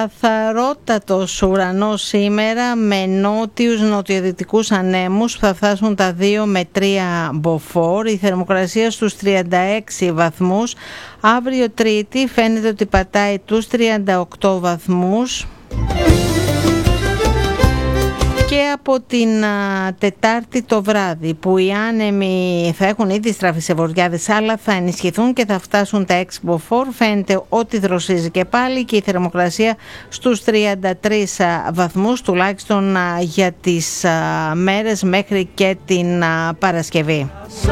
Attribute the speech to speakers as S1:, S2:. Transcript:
S1: Καθαρότατος ουρανός σήμερα με νότιους-νοτιοδυτικούς ανέμους που θα φτάσουν τα 2 με 3 μποφόρ. Η θερμοκρασία στους 36 βαθμούς. Αύριο Τρίτη φαίνεται ότι πατάει τους 38 βαθμούς. Και από την Τετάρτη το βράδυ που οι άνεμοι θα έχουν ήδη στραφεί σε βορειάδες, αλλά θα ενισχυθούν και θα φτάσουν τα 6 μποφόρ. Φαίνεται ότι δροσίζει και πάλι και η θερμοκρασία στους 33 βαθμούς, τουλάχιστον για τις μέρες μέχρι και την Παρασκευή.